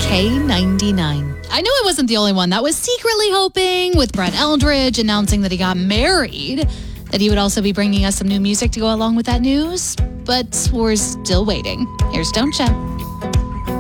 K99. I knew I wasn't the only one that was secretly hoping, with Brett Eldridge announcing that he got married, that he would also be bringing us some new music to go along with that news. But we're still waiting. Here's Don't Ya.